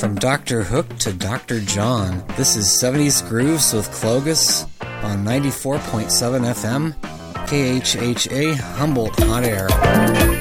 From Dr. Hook to Dr. John, this is 70s Grooves with Clogus on 94.7 FM, KHHA Humboldt Hot Air.